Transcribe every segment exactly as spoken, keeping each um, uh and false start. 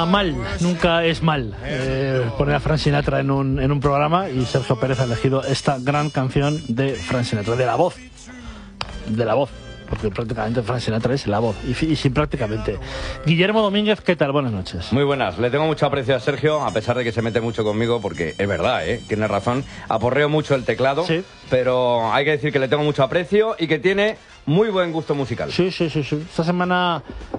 nunca mal, nunca es mal eh, poner a Frank Sinatra en un, en un programa, y Sergio Pérez ha elegido esta gran canción de Frank Sinatra, de la voz, de la voz, porque prácticamente Frank Sinatra es la voz, y, y sin prácticamente. Guillermo Domínguez, ¿qué tal? Buenas noches. Muy buenas, le tengo mucho aprecio a Sergio, a pesar de que se mete mucho conmigo, porque es verdad, ¿eh? Tiene razón, aporreo mucho el teclado, sí. Pero hay que decir que le tengo mucho aprecio y que tiene muy buen gusto musical. Sí, sí, sí, sí. Esta semana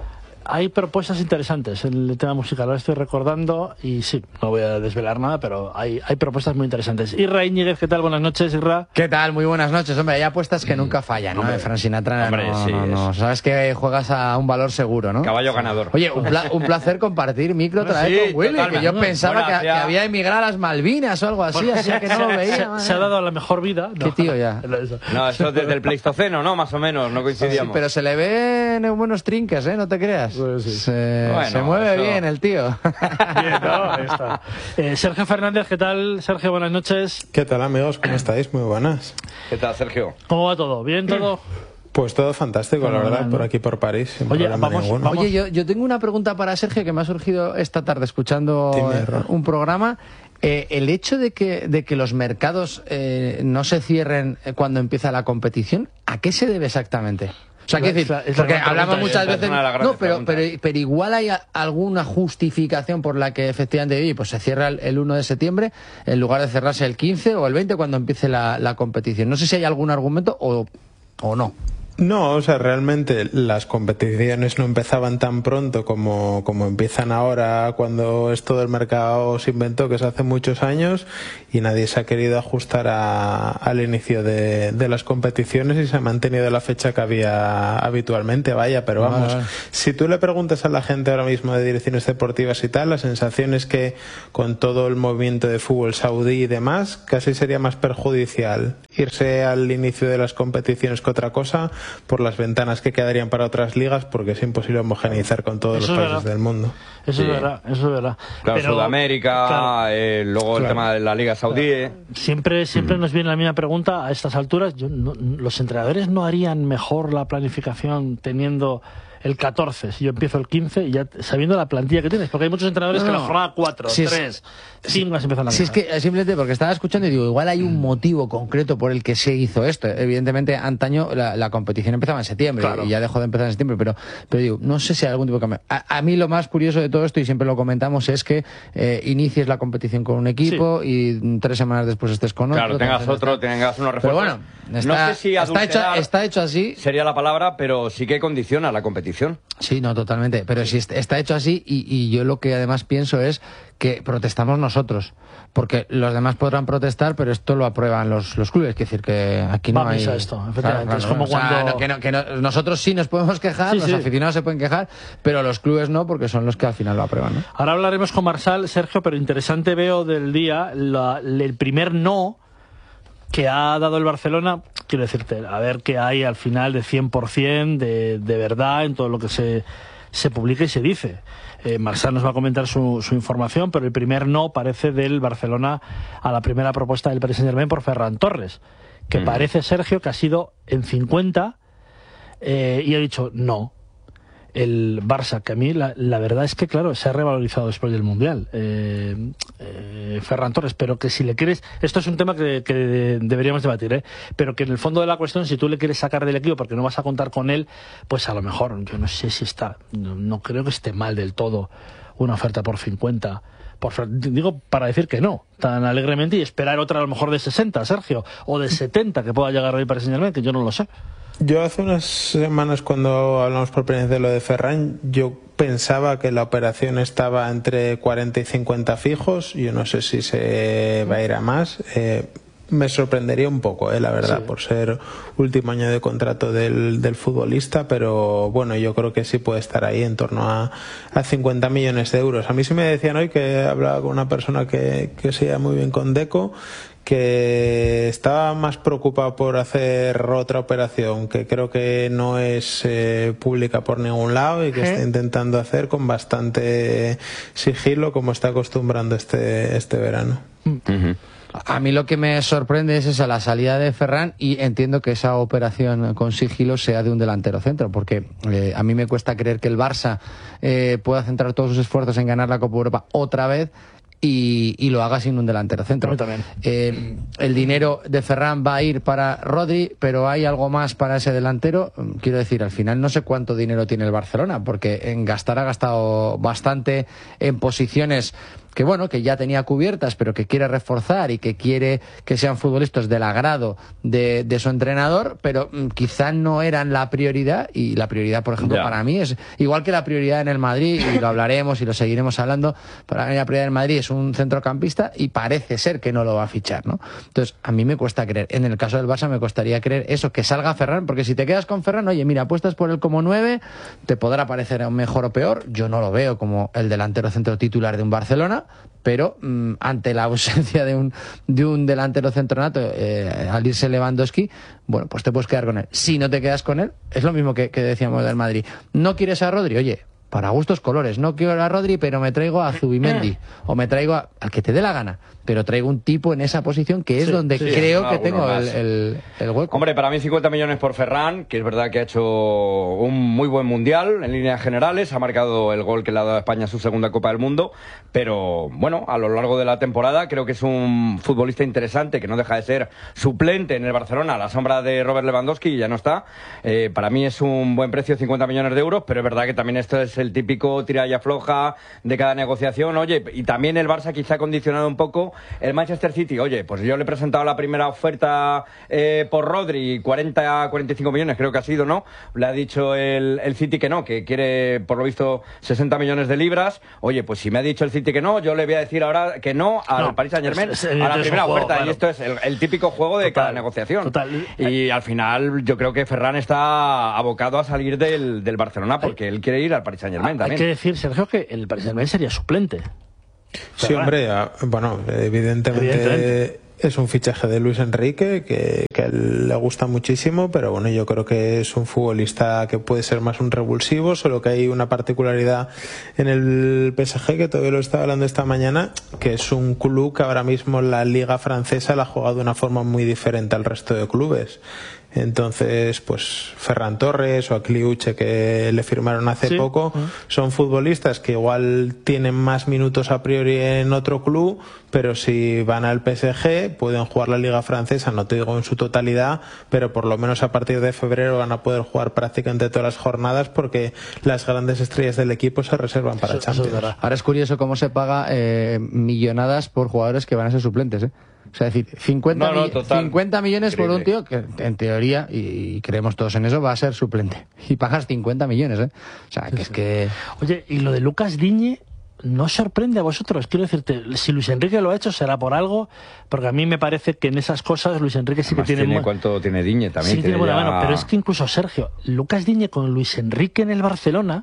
hay propuestas interesantes en el tema musical, ahora estoy recordando, y sí, no voy a desvelar nada, pero hay, hay propuestas muy interesantes. Irra Íñiguez, ¿qué tal? Buenas noches, Irra. ¿Qué tal? Muy buenas noches, hombre, hay apuestas que nunca fallan, ¿no? Hombre, de Frank Sinatra, hombre, no, sí, no, no, sabes que juegas a un valor seguro, ¿no? Caballo ganador. Oye, un, pla un placer compartir micro otra vez sí, con Willy, totalmente. que yo pensaba Bueno, que, que había emigrado a las Malvinas o algo así, así que no lo veía. Se, se ha dado a la mejor vida. Qué No. tío ya. No, eso desde el Pleistoceno, ¿no? Más o menos, no coincidíamos. Sí, pero se le ven buenos trinques, ¿eh? No te creas. Pues sí. Se... Bueno, Se mueve eso... bien el tío. Bien, ¿no? Ahí está. Eh, Sergio Fernández, ¿qué tal? Sergio, buenas noches. ¿Qué tal, amigos? ¿Cómo estáis? Muy buenas. ¿Qué tal, Sergio? ¿Cómo va todo? ¿Bien todo? Pues todo fantástico, Bueno, la verdad, ¿no? por aquí por París, sin Oye, problema vamos, ninguno. vamos. Oye, yo, yo tengo una pregunta para Sergio que me ha surgido esta tarde escuchando Dime, un programa. Eh, el hecho de que, de que los mercados eh, no se cierren cuando empieza la competición, ¿a qué se debe exactamente? O sea, ¿qué decir? Es la- es la Porque gran hablamos pregunta, muchas es la- veces... es una de las No, grandes pero, preguntas. pero, pero igual hay a- alguna justificación por la que efectivamente oye, pues se cierra el, el uno de septiembre en lugar de cerrarse el quince o el veinte cuando empiece la, la competición. No sé si hay algún argumento o, o no. No, o sea, realmente las competiciones no empezaban tan pronto como, como empiezan ahora, cuando esto del mercado se inventó, que es hace muchos años, y nadie se ha querido ajustar a, al inicio de, de las competiciones y se ha mantenido la fecha que había habitualmente, vaya, pero vamos, Vale, vale. si tú le preguntas a la gente ahora mismo de direcciones deportivas y tal, la sensación es que con todo el movimiento de fútbol saudí y demás, casi sería más perjudicial irse al inicio de las competiciones que otra cosa, por las ventanas que quedarían para otras ligas, porque es imposible homogeneizar con todos Eso los es países verdad. del mundo. Eso Sí. es verdad, eso es verdad. Claro, Pero, Sudamérica, claro, eh, luego el Claro. tema de la Liga Saudí. eh. siempre siempre nos viene la misma pregunta a estas alturas. Yo, no- ¿Los entrenadores no harían mejor la planificación teniendo el catorce, si yo empiezo el quince, y ya sabiendo la plantilla que tienes? Porque hay muchos entrenadores No, que no. la jornada cuatro, Si es- tres, cinco se empiezan a Si es que eh, simplemente porque estaba escuchando y digo, igual hay un motivo concreto por el que se hizo esto. Evidentemente, antaño la, la competición empezaba en septiembre Claro. y ya dejó de empezar en septiembre, pero, pero digo, no sé si hay algún tipo de cambio. A, a mí lo más curioso de todo esto, y siempre lo comentamos, es que eh, inicies la competición con un equipo y mm, tres semanas después estés con otro. Claro, tengas entonces, otro, está- tengo unos Pero refuerzos. bueno, está, no sé si está, hecho, adulterar está hecho así. sería la palabra, pero sí que condiciona la competición. Sí, no, totalmente. Pero si est- está hecho así, y, y yo lo que además pienso es que protestamos nosotros. Porque los demás podrán protestar, pero esto lo aprueban los, los clubes. Quiere decir que aquí no Va a hay... misa esto, efectivamente. Es como O sea, cuando- no, que no- que no- nosotros sí nos podemos quejar, Sí, los sí. aficionados se pueden quejar, pero los clubes no, porque son los que al final lo aprueban, ¿no? Ahora hablaremos con Marsal, Sergio, pero interesante veo del día la- el primer no que ha dado el Barcelona. Quiero decirte, a ver qué hay al final de cien por cien de, de verdad en todo lo que se, se publica y se dice. Eh, Marsal nos va a comentar su, su información, pero el primer no parece del Barcelona a la primera propuesta del Paris Saint-Germain por Ferran Torres, que Mm. parece, Sergio, que ha sido en cincuenta eh, y ha dicho no. El Barça, que a mí la, la verdad es que, claro, se ha revalorizado después del Mundial. Eh, eh, Ferran Torres, pero que si le quieres... Esto es un tema que, que deberíamos debatir, ¿eh? Pero que en el fondo de la cuestión, si tú le quieres sacar del equipo porque no vas a contar con él, pues a lo mejor, yo no sé si está... No, no creo que esté mal del todo una oferta por cincuenta. Por, digo, para decir que no, tan alegremente, y esperar otra a lo mejor de sesenta, Sergio, o de setenta que pueda llegar hoy para señalarme, que yo no lo sé. Yo hace unas semanas, cuando hablamos por primera vez de lo de Ferran, yo pensaba que la operación estaba entre cuarenta y cincuenta fijos. Yo no sé si se va a ir a más. Eh, me sorprendería un poco, eh, la verdad, Sí. por ser último año de contrato del, del futbolista, pero bueno, yo creo que sí puede estar ahí en torno a, a cincuenta millones de euros. A mí sí me decían hoy, que hablaba con una persona que, que se lleva muy bien con Deco, que estaba más preocupado por hacer otra operación que creo que no es eh, pública por ningún lado y que ¿Eh? está intentando hacer con bastante sigilo, como está acostumbrando este, este verano. Uh-huh. A mí lo que me sorprende es esa, la salida de Ferran, y entiendo que esa operación con sigilo sea de un delantero centro, porque eh, a mí me cuesta creer que el Barça eh, pueda centrar todos sus esfuerzos en ganar la Copa Europa otra vez y, y lo haga sin un delantero centro. También. Eh, el dinero de Ferran va a ir para Rodri, pero hay algo más para ese delantero. Quiero decir, al final no sé cuánto dinero tiene el Barcelona, porque en gastar ha gastado bastante en posiciones que bueno, que ya tenía cubiertas, pero que quiere reforzar y que quiere que sean futbolistas del agrado de, de su entrenador, pero mm, quizá no eran la prioridad, y la prioridad, por ejemplo, ya. para mí es igual que la prioridad en el Madrid, y lo hablaremos y lo seguiremos hablando. Para mí la prioridad en el Madrid es un centrocampista, y parece ser que no lo va a fichar, ¿no? Entonces, a mí me cuesta creer. En el caso del Barça me costaría creer eso, que salga Ferran, porque si te quedas con Ferran, oye, mira, apuestas por él como nueve, te podrá parecer mejor o peor. Yo no lo veo como el delantero centro titular de un Barcelona, pero mmm, ante la ausencia de un de un delantero centronato, eh, al irse Lewandowski, bueno, pues te puedes quedar con él. Si no te quedas con él, es lo mismo que, que decíamos del Madrid. ¿No quieres a Rodri? Oye, para gustos colores. No quiero a Rodri, pero me traigo a Zubimendi, o me traigo a, al que te dé la gana, pero traigo un tipo en esa posición que es sí, donde sí, creo no, que tengo el, el, el hueco. Hombre, para mí cincuenta millones por Ferran, que es verdad que ha hecho un muy buen mundial en líneas generales, ha marcado el gol que le ha dado a España su segunda Copa del Mundo, pero bueno, a lo largo de la temporada creo que es un futbolista interesante, que no deja de ser suplente en el Barcelona a la sombra de Robert Lewandowski, y ya no está. Eh, para mí es un buen precio, cincuenta millones de euros, pero es verdad que también esto es el típico tira y afloja de cada negociación. Oye, y también el Barça quizá ha condicionado un poco el Manchester City. Oye, pues yo le he presentado la primera oferta eh, por Rodri, cuarenta, cuarenta y cinco millones creo que ha sido, ¿no? Le ha dicho el, el City que no, que quiere por lo visto sesenta millones de libras. Oye, pues si me ha dicho el City que no, yo le voy a decir ahora que no al no, Paris Saint-Germain, es, es, a la primera juego, oferta, claro. Y esto es el, el típico juego de total, cada negociación. Total. Y al final yo creo que Ferran está abocado a salir del, del Barcelona, porque hay, él quiere ir al Paris Saint-Germain también. Hay que decir, Sergio, que el Paris Saint-Germain sería suplente. Sí, hombre, bueno, evidentemente, evidentemente es un fichaje de Luis Enrique que, que a él le gusta muchísimo, pero bueno, yo creo que es un futbolista que puede ser más un revulsivo, solo que hay una particularidad en el P S G, que todavía lo estaba hablando esta mañana, que es un club que ahora mismo la liga francesa la ha jugado de una forma muy diferente al resto de clubes. Entonces, pues Ferran Torres o Akliuche, que le firmaron hace sí. poco, son futbolistas que igual tienen más minutos a priori en otro club, pero si van al P S G pueden jugar la liga francesa, no te digo en su totalidad, pero por lo menos a partir de febrero van a poder jugar prácticamente todas las jornadas, porque las grandes estrellas del equipo se reservan para eso, Champions. Eso es Ahora es curioso cómo se paga eh, millonadas por jugadores que van a ser suplentes, ¿eh? O sea, es decir, cincuenta, no, no, cincuenta millones increíble. Por un tío que en teoría, y creemos todos en eso, va a ser suplente. Y pagas cincuenta millones, ¿eh? O sea, que sí, es sí. que... Oye, y lo de Lucas Digne no sorprende a vosotros. Quiero decirte, si Luis Enrique lo ha hecho será por algo, porque a mí me parece que en esas cosas Luis Enrique sí Además que tiene... tiene ¿Cuánto tiene Digne también? Sí, tiene buena mano, pero es que incluso Sergio, Lucas Digne con Luis Enrique en el Barcelona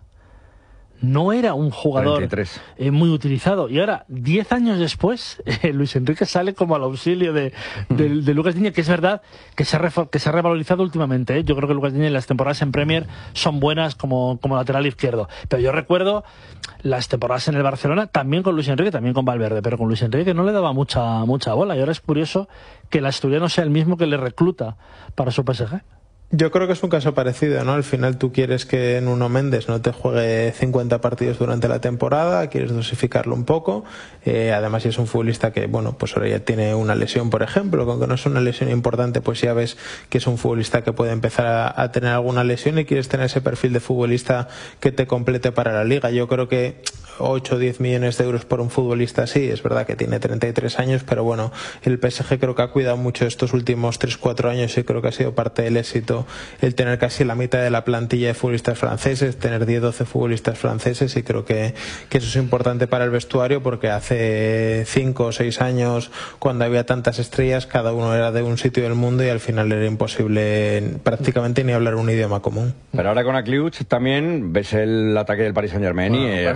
no era un jugador eh, muy utilizado, y ahora, diez años después, eh, Luis Enrique sale como al auxilio de, de, de Lucas Digne, que es verdad que se ha, que se ha revalorizado últimamente, ¿eh? Yo creo que Lucas Digne en las temporadas en Premier son buenas como, como lateral izquierdo, pero yo recuerdo las temporadas en el Barcelona también con Luis Enrique, también con Valverde, pero con Luis Enrique no le daba mucha, mucha bola, y ahora es curioso que el asturiano sea el mismo que le recluta para su P S G. Yo creo que es un caso parecido, ¿no? Al final tú quieres que Nuno Méndez no te juegue cincuenta partidos durante la temporada, quieres dosificarlo un poco, eh, además si es un futbolista que, bueno, pues ahora ya tiene una lesión, por ejemplo, aunque no es una lesión importante, pues ya ves que es un futbolista que puede empezar a, a tener alguna lesión, y quieres tener ese perfil de futbolista que te complete para la liga. Yo creo que ocho o diez millones de euros por un futbolista así, es verdad que tiene treinta y tres años, pero bueno, el P S G creo que ha cuidado mucho estos últimos tres cuatro años, y creo que ha sido parte del éxito el tener casi la mitad de la plantilla de futbolistas franceses, tener diez doce futbolistas franceses, y creo que, que eso es importante para el vestuario, porque hace cinco o seis años, cuando había tantas estrellas, cada uno era de un sitio del mundo y al final era imposible prácticamente ni hablar un idioma común. Pero ahora con Akliuch también ves el ataque del Paris Saint-Germain, bueno, y bueno. es una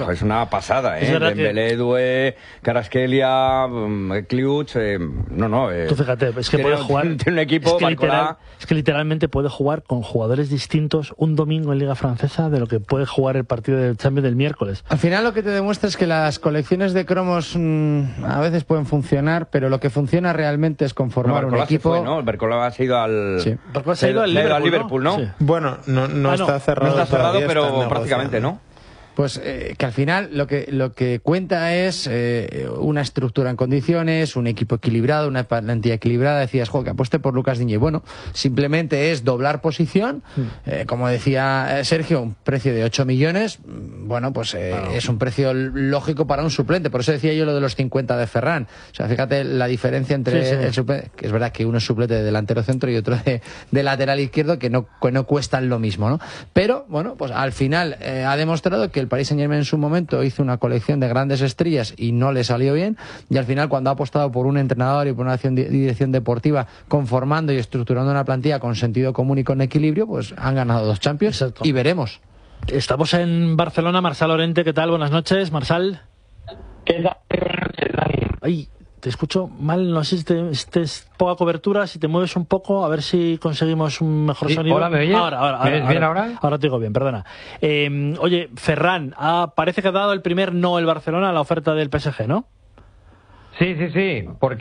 una pasada, Es ¿eh? verdad Dembélé, que- Doué, Kvaratskhelia, Kliuch, eh, no, no. Eh, Tú fíjate, es que tiene- puede jugar. Tiene un equipo, es, que Barcola. literal- es que literalmente puede jugar con jugadores distintos un domingo en Liga Francesa de lo que puede jugar el partido del Champions del miércoles. Al final lo que te demuestra es que las colecciones de cromos mmm, a veces pueden funcionar, pero lo que funciona realmente es No, conformar un Barcola se equipo. fue, ¿no? El Barcola se ha ido al... Sí. Barcola se ha ido al se ha ido al Liverpool, Liverpool, ¿no? ¿no? Sí. Bueno, no, no Ah, no, está no cerrado. No está cerrado, todavía, pero están prácticamente, negociando. ¿no? Pues eh, que al final lo que lo que cuenta es eh, una estructura en condiciones, un equipo equilibrado, una plantilla equilibrada. Decías, jo, que apueste por Lucas Digne. Bueno, simplemente es doblar posición. Eh, como decía eh, Sergio, un precio de ocho millones. mm, Bueno, pues eh, Claro. es un precio lógico para un suplente. Por eso decía yo lo de los cincuenta de Ferran. O sea, fíjate la diferencia entre Sí, sí. el suplente, que es verdad que uno es suplente de delantero centro y otro de, de lateral izquierdo, que no, que no cuestan lo mismo, ¿no? Pero, bueno, pues al final eh, ha demostrado que el Paris Saint-Germain en su momento hizo una colección de grandes estrellas y no le salió bien, y al final cuando ha apostado por un entrenador y por una acción de- dirección deportiva conformando y estructurando una plantilla con sentido común y con equilibrio, pues han ganado dos Champions. Exacto. Y veremos. Estamos en Barcelona, Marsal Lorente, ¿qué tal? Buenas noches, Marsal. ¿Qué tal? Buenas noches, Dani. Ay, te escucho mal, no sé si te, si te es poca cobertura, si te mueves un poco, a ver si conseguimos un mejor Sí, sonido. hola, ¿me oyes? Ahora, ahora, ¿Me ahora, oyes bien ahora? Ahora te digo bien, perdona. Eh, oye, Ferran, ah, parece que ha dado el primer no el Barcelona a la oferta del P S G, ¿no? Sí, sí, sí,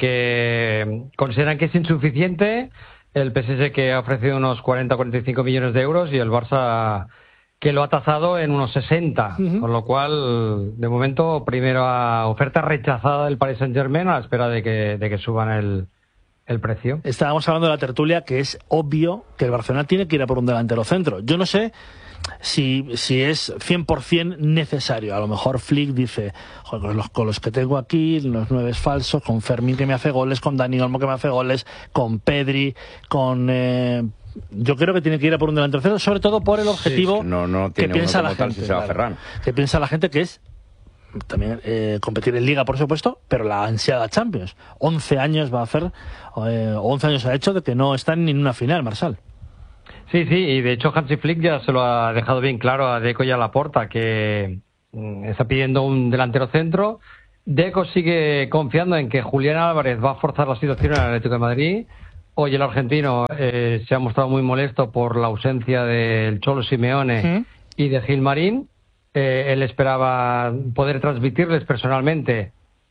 porque consideran que es insuficiente. El P S G que ha ofrecido unos cuarenta a cuarenta y cinco millones de euros y el Barça que lo ha tasado en unos sesenta. Ujú. Con lo cual, de momento, primera oferta rechazada del Paris Saint-Germain a la espera de que, de que suban el, el precio. Estábamos hablando de la tertulia, que es obvio que el Barcelona tiene que ir a por un delantero centro. Yo no sé si, si es cien por ciento necesario. A lo mejor Flick dice, "Joder, con los, con los que tengo aquí, los nueve falsos, con Fermín que me hace goles, con Dani Olmo que me hace goles, con Pedri, con... Eh, yo creo que tiene que ir a por un delantero centro, sobre todo por el objetivo sí, no- no que tiene uno piensa la como tal gente. si se va claro. Ferran. Que piensa la gente que es también eh, competir en Liga, por supuesto, pero la ansiada Champions. once años va a hacer, eh, once años ha hecho de que no están ni en una final, Marsal. Sí, sí, y de hecho Hansi Flick ya se lo ha dejado bien claro a Deco y a Laporta, que mm, está pidiendo un delantero centro. Deco sigue confiando en que Julián Álvarez va a forzar la situación en el Atlético de Madrid. Hoy el argentino eh, se ha mostrado muy molesto por la ausencia del Cholo Simeone ¿Mm? y de Gil Marín. Eh, él esperaba poder transmitirles personalmente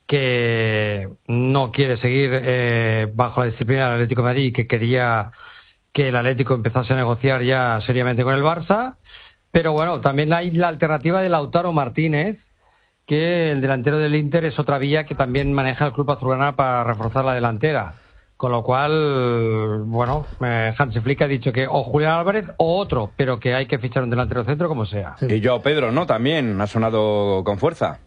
que no quiere seguir eh, bajo la disciplina del Atlético de Madrid y que quería que el Atlético empezase a negociar ya seriamente con el Barça. Pero bueno, también hay la alternativa de Lautaro Martínez, que el delantero del Inter es otra vía que también maneja el club azulgrana para reforzar la delantera. Con lo cual, bueno, eh, Hansi Flick ha dicho que o Julián Álvarez o otro, pero que hay que fichar un delantero centro como sea. Sí. Y Joao Pedro, ¿no? También ha sonado con fuerza.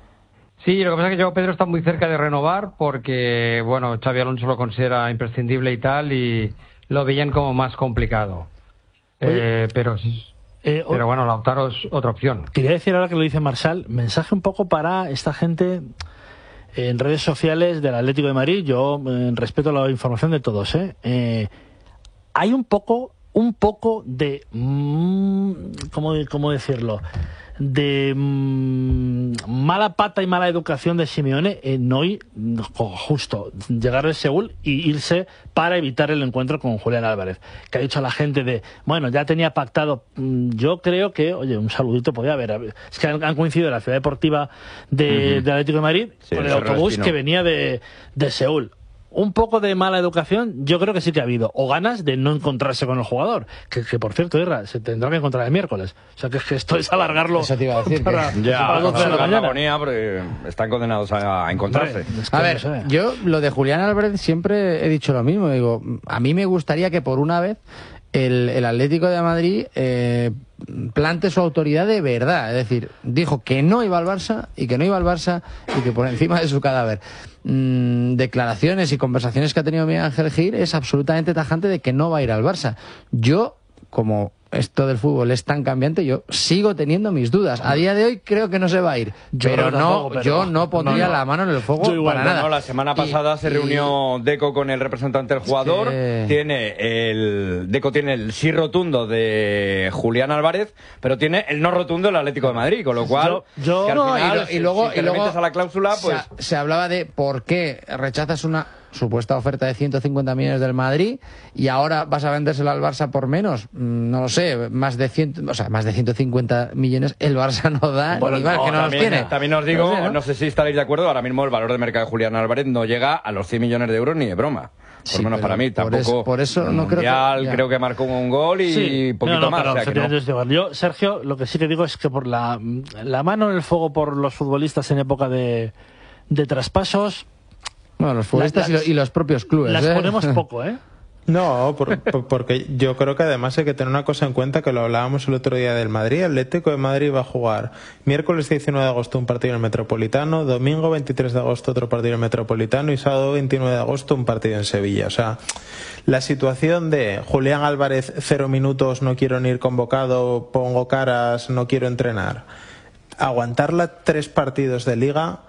Sí, lo que pasa es que Joao Pedro está muy cerca de renovar porque, bueno, Xavi Alonso lo considera imprescindible y tal, y lo veían como más complicado. Oye, Eh, pero sí. Eh, Pero bueno, Lautaro es otra opción. Quería decir ahora que lo dice Marsal, mensaje un poco para esta gente en redes sociales del Atlético de Madrid. Yo eh, respeto la información de todos, ¿eh? Eh, hay un poco, un poco de, mm, ¿cómo, cómo decirlo? De mm, mala pata y mala educación de Simeone en hoy, justo, llegar al Seúl y irse para evitar el encuentro con Julián Álvarez, que ha dicho a la gente de, bueno, ya tenía pactado. Yo creo que, oye, un saludito podía haber. Es que han, han coincidido en la ciudad deportiva de, Ujú. del Atlético de Madrid Sí, con el el Cerro autobús Espino. que venía de, de Seúl. Un poco de mala educación, yo creo que sí que ha habido. O ganas de no encontrarse con el jugador. Que, que por cierto, Irra, se tendrá que encontrar el miércoles. O sea, que, es que esto es alargarlo. Eso te iba a decir, para, que- Ya, para las doce de la la mañana. agonía, porque están condenados a, a encontrarse. Hombre, es que A no ver, sé. yo lo de Julián Álvarez siempre he dicho lo mismo. Digo, a mí me gustaría que por una vez el, el Atlético de Madrid eh, plante su autoridad de verdad. Es decir, dijo que no iba al Barça y que no iba al Barça y que por encima de su cadáver. Mm, declaraciones y conversaciones que ha tenido Miguel Ángel Gil es absolutamente tajante de que no va a ir al Barça. Yo, como esto del fútbol es tan cambiante, yo sigo teniendo mis dudas. A día de hoy creo que no se va a ir, Yo pero no, tampoco, pero- yo no pondría no, no. la mano en el fuego Yo igual, para no, nada. No, la semana Y- pasada se y- reunió Deco con el representante del jugador. que- Tiene el Deco tiene el sí rotundo de Julián Álvarez, pero tiene el no rotundo del Atlético de Madrid, con lo cual Yo- yo- que al No, y final, lo- y si- luego, si te y luego remites a la cláusula, se, pues ha- se hablaba de por qué rechazas una supuesta oferta de ciento cincuenta millones del Madrid y ahora vas a vendérselo al Barça por menos. Mm, No lo sé, más de cien, o sea, más de ciento cincuenta millones el Barça no da, Bueno, ni más, no, que no también, los tiene. También os digo, No sé, ¿no? ¿no? sé si estaréis de acuerdo, ahora mismo el valor de mercado de Julián Álvarez no llega a los cien millones de euros ni de broma. Por Sí, lo menos pero para mí, por tampoco. eso- por eso el no creo que- Mundial, ya. creo que marcó un gol y Sí, poquito no, no, más. pero o sea que no. efectivamente estoy igual. Yo, Sergio, lo que sí te digo es que por la, la mano en el fuego por los futbolistas en época de, de traspasos, Bueno, los futbolistas Las- y, lo- y los propios clubes. las ¿eh? ponemos poco, ¿eh? No, por- por- porque yo creo que además hay que tener una cosa en cuenta que lo hablábamos el otro día del Madrid. El Atlético de Madrid va a jugar miércoles diecinueve de agosto un partido en el Metropolitano, domingo veintitrés de agosto otro partido en el Metropolitano y sábado veintinueve de agosto un partido en Sevilla. O sea, la situación de Julián Álvarez, cero minutos, no quiero ni ir convocado, pongo caras, no quiero entrenar. Aguantarla tres partidos de liga...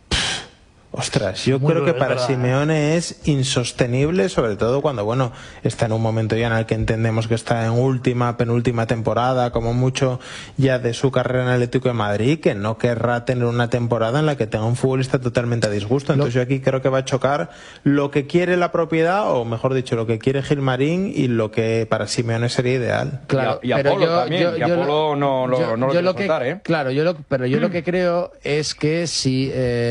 Ostras, yo Muy creo duro, que es para verdad, Simeone es insostenible, sobre todo cuando, bueno, está en un momento ya en el que entendemos que está en última, penúltima temporada, como mucho ya de su carrera en el Atlético de Madrid, que no querrá tener una temporada en la que tenga un futbolista totalmente a disgusto. Entonces yo aquí creo que va a chocar lo que quiere la propiedad, o mejor dicho, lo que quiere Gilmarín y lo que para Simeone sería ideal. Claro, Y a- y pero Apolo yo- también, yo- que yo Apolo no lo- yo- no lo yo quiere que, soltar, ¿eh? Claro, yo lo, pero yo lo que creo es que si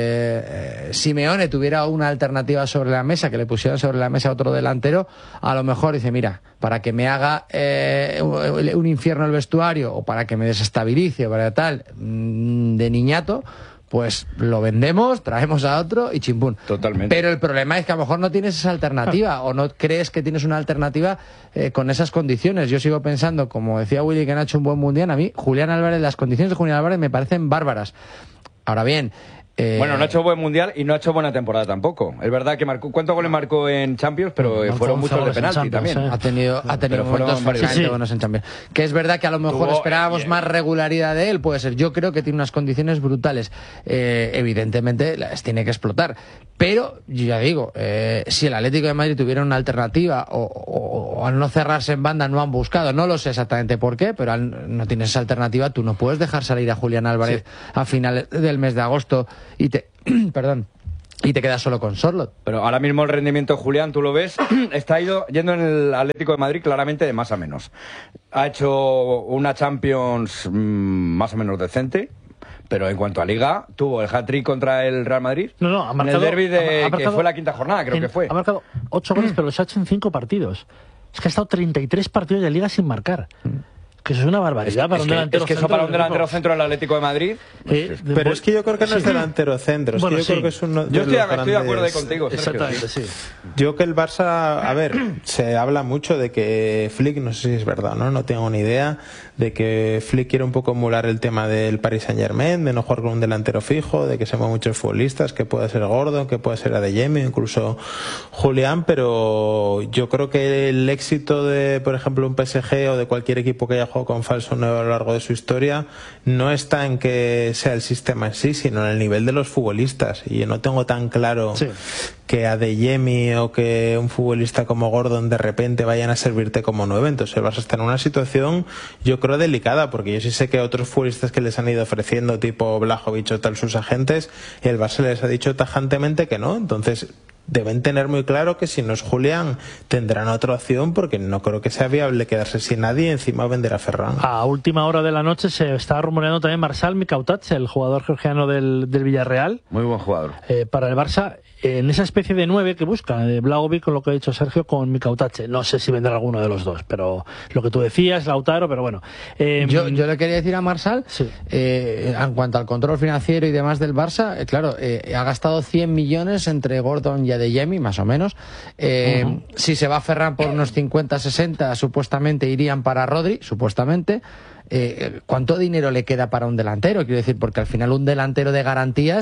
eh, eh, Simeone tuviera una alternativa sobre la mesa, que le pusieran sobre la mesa otro delantero, a lo mejor dice, mira, para que me haga eh, un un infierno el vestuario o para que me desestabilice o para tal, mm, de niñato, pues lo vendemos, traemos a otro y chimpún. Totalmente. Pero el problema es que a lo mejor no tienes esa alternativa o no crees que tienes una alternativa eh, con esas condiciones. Yo sigo pensando, como decía Willy, que han hecho un buen mundial. A mí, Julián Álvarez, las condiciones de Julián Álvarez me parecen bárbaras. Ahora bien... eh, Bueno, no ha hecho buen mundial y no ha hecho buena temporada tampoco. Es verdad que marcó, ¿cuántos goles marcó en Champions? Pero eh, Marcó fueron once muchos de goles en penalti Champions, también. eh. Ha tenido, ha tenido Pero fueron momentos varios. francamente Sí, sí. buenos en Champions. Que es verdad que a lo mejor Tuvo- esperábamos eh, más regularidad de él, puede ser. Yo creo que tiene unas condiciones brutales. Eh, evidentemente las tiene que explotar. Pero, yo ya digo, eh, si el Atlético de Madrid tuviera una alternativa o, o- o al no cerrarse en banda no han buscado, no lo sé exactamente por qué, pero al no tienes esa alternativa, tú no puedes dejar salir a Julián Álvarez a final del mes de agosto y te... perdón. Y te quedas solo con Sorlot. Pero ahora mismo el rendimiento de Julián, tú lo ves, está ido yendo en el Atlético de Madrid claramente de más a menos. Ha hecho una Champions mm, más o menos decente, pero en cuanto a Liga, tuvo el hat-trick contra el Real Madrid. No, no, ha marcado... en el derbi ha- de ha que marcado fue la quinta jornada, creo en- que fue. Ha marcado ocho goles, pero los ha hecho en cinco partidos. Es que ha estado treinta y tres partidos de Liga sin marcar. Que eso es una barbaridad para es un que, delantero es que eso centro para un del delantero equipo. centro del Atlético de Madrid. Eh, de- Pero es que yo creo que no es sí. delantero centro, es Bueno, que yo sí. creo que es uno de Yo estoy, los estoy de acuerdo ahí grandes- contigo, Sergio. Exactamente, sí. Yo que el Barça, a ver, se habla mucho de que Flick, no sé si es verdad, ¿no? No tengo ni idea, de que Flick quiere un poco emular el tema del Paris Saint Germain, de no jugar con un delantero fijo, de que se mueven muchos futbolistas, que puede ser Gordon, que puede ser Adeyemi, incluso Julián, pero yo creo que el éxito de, por ejemplo, un P S G o de cualquier equipo que haya jugado con falso nueve a lo largo de su historia, no está en que sea el sistema en sí, sino en el nivel de los futbolistas. Y yo no tengo tan claro Sí. que Adeyemi o que un futbolista como Gordon de repente vayan a servirte como nueve. Entonces vas a estar en una situación, yo creo, delicada, porque yo sí sé que otros futbolistas que les han ido ofreciendo, tipo Blajovic o tal, sus agentes, el Barça les ha dicho tajantemente que no. Entonces deben tener muy claro que si no es Julián tendrán otra opción, porque no creo que sea viable quedarse sin nadie y encima vender a Ferran. A última hora de la noche se estaba rumoreando también Marçal Mikautats, el jugador georgiano del, del Villarreal, Muy buen jugador. eh, para el Barça, en esa especie de nueve que busca, de Blagovic, con lo que ha dicho Sergio, con Mikautats. No sé si vendrá alguno de los dos, pero lo que tú decías, Lautaro, pero bueno. Eh, Yo, yo le quería decir a Marsal, Sí. eh, en cuanto al control financiero y demás del Barça, eh, claro, eh, ha gastado cien millones entre Gordon y Adeyemi, más o menos. Eh, Ujú. Si se va a Ferran por unos cincuenta, sesenta, supuestamente irían para Rodri, supuestamente. Eh, ¿Cuánto dinero le queda para un delantero? Quiero decir, porque al final un delantero de garantías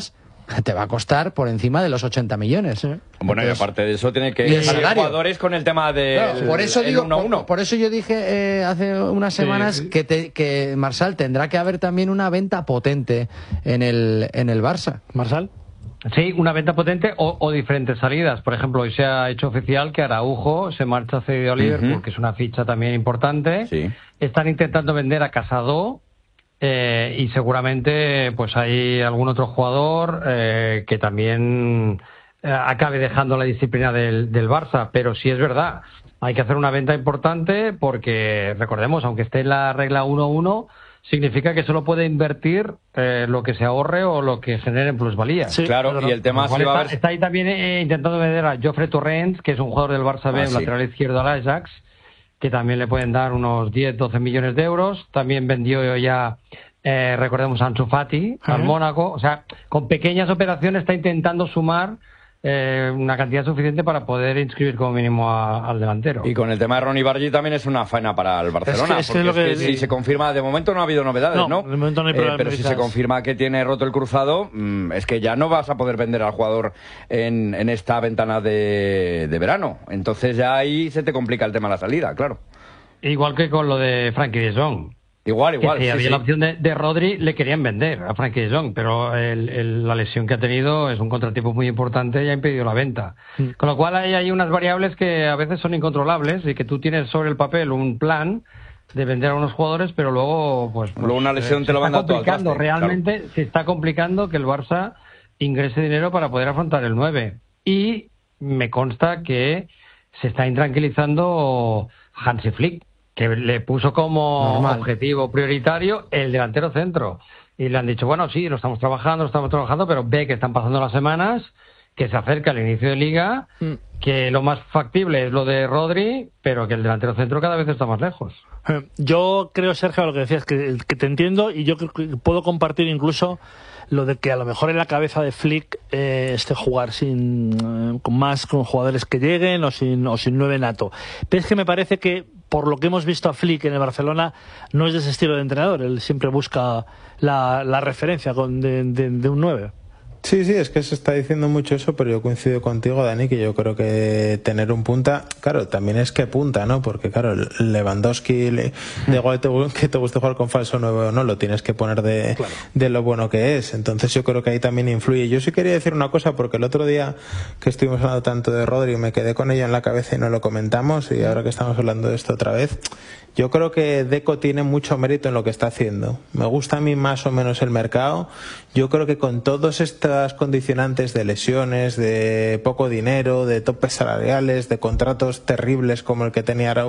te va a costar por encima de los ochenta millones. Sí. Bueno, Entonces, y aparte de eso tiene que y el salir salario. jugadores con el tema de Claro, por eso digo, uno a uno. por, por eso yo dije eh, hace unas semanas Sí. que, te, que Marsal tendrá que haber también una venta potente en el en el Barça. Marsal. Sí, una venta potente o, o diferentes salidas. Por ejemplo, hoy se ha hecho oficial que Araujo se marcha cedido a Liverpool, Ujú. que es una ficha también importante. Sí. Están intentando vender a Casado eh, y seguramente pues hay algún otro jugador eh, que también eh, acabe dejando la disciplina del, del Barça. Pero sí es verdad, hay que hacer una venta importante porque, recordemos, aunque esté en la regla uno a uno, significa que solo puede invertir eh, lo que se ahorre o lo que genere en plusvalía. Sí, Claro, claro. y el tema Con lo sí cual va a está, haber... está ahí también eh, intentando vender a Jofre Torrents, que es un jugador del Barça B, Ah, un sí. lateral izquierdo al Ajax, que también le pueden dar unos diez, doce millones de euros. También vendió ya, eh, recordemos, a Ansu Fati, Ajá. al Mónaco. O sea, con pequeñas operaciones está intentando sumar eh, una cantidad suficiente para poder inscribir como mínimo a- al delantero. Y con el tema de Ronny Bargi también es una faena para el Barcelona. Es que- es que porque es lo es que- que si se confirma, de momento no ha habido novedades, No, ¿no? de momento no hay Eh, pruebas pero si médicas. se confirma que tiene roto el cruzado, mm, es que ya no vas a poder vender al jugador en, en esta ventana de, de verano. Entonces ya ahí se te complica el tema de la salida, claro. Igual que con lo de Frankie de Jong. Igual, Que igual. si sí, había sí. la opción de, de Rodri, le querían vender a Frankie de Jong, pero el- el- la lesión que ha tenido es un contratipo muy importante y ha impedido la venta. Mm. Con lo cual hay, hay unas variables que a veces son incontrolables y que tú tienes sobre el papel un plan de vender a unos jugadores, pero luego pues, pues, Luego una lesión eh, te lo se está manda todo al complicando, traste, realmente se está complicando que el Barça ingrese dinero para poder afrontar el nueve. Y me consta que se está intranquilizando Hansi Flick, que le puso como Normal. objetivo prioritario el delantero centro. Y le han dicho, bueno, sí, lo estamos trabajando, lo estamos trabajando, pero ve que están pasando las semanas, que se acerca el inicio de liga, Mm. que lo más factible es lo de Rodri, pero que el delantero centro cada vez está más lejos. Eh, Yo creo, Sergio, lo que decías, que, que te entiendo y yo creo que puedo compartir incluso lo de que a lo mejor en la cabeza de Flick eh, esté jugar sin eh, con más con jugadores que lleguen o sin o sin nueve nato. Pero es que me parece que por lo que hemos visto a Flick en el Barcelona no es de ese estilo de entrenador. Él siempre busca la, la referencia con, de, de, de un nueve. Sí, sí, es que se está diciendo mucho eso, pero yo coincido contigo, Dani, que yo creo que tener un punta, claro, también es que punta, ¿no? Porque, claro, Lewandowski, le, da igual te- que te guste jugar con falso nueve o no, lo tienes que poner de, Claro. de lo bueno que es. Entonces yo creo que ahí también influye. Yo sí quería decir una cosa, porque el otro día que estuvimos hablando tanto de Rodri, me quedé con ello en la cabeza y no lo comentamos, y ahora que estamos hablando de esto otra vez, yo creo que Deco tiene mucho mérito en lo que está haciendo. Me gusta a mí más o menos el mercado. Yo creo que con todas estas condicionantes de lesiones, de poco dinero, de topes salariales, de contratos terribles como el que tenía Araujo,